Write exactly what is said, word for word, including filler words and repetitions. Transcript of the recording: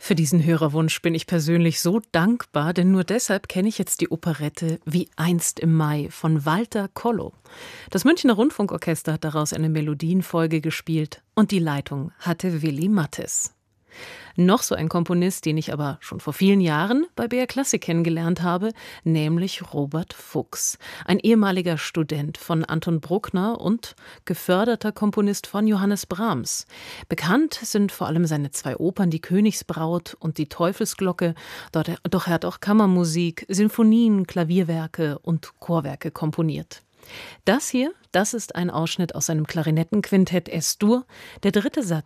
Für diesen Hörerwunsch bin ich persönlich so dankbar, denn nur deshalb kenne ich jetzt die Operette Wie einst im Mai von Walter Kollow. Das Münchner Rundfunkorchester hat daraus eine Melodienfolge gespielt und die Leitung hatte Willy Mattes. Noch so ein Komponist, den ich aber schon vor vielen Jahren bei B R Klassik kennengelernt habe, nämlich Robert Fuchs, ein ehemaliger Student von Anton Bruckner und geförderter Komponist von Johannes Brahms. Bekannt sind vor allem seine zwei Opern Die Königsbraut und Die Teufelsglocke, doch er hat auch Kammermusik, Sinfonien, Klavierwerke und Chorwerke komponiert. Das hier, das ist ein Ausschnitt aus seinem Klarinettenquintett Es-Dur, der dritte Satz